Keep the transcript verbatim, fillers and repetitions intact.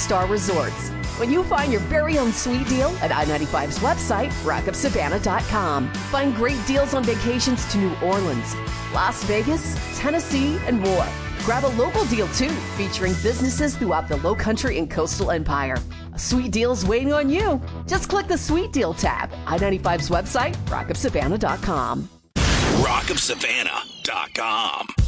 five-star resorts. When you find your very own sweet deal at I ninety-five's website, rock up savannah dot com. Find great deals on vacations to New Orleans, Las Vegas, Tennessee, and more. Grab a local deal, too, featuring businesses throughout the Lowcountry and Coastal Empire. A sweet deal's waiting on you. Just click the Sweet Deal tab. I ninety-five's website, rock up savannah dot com. rock up savannah dot com.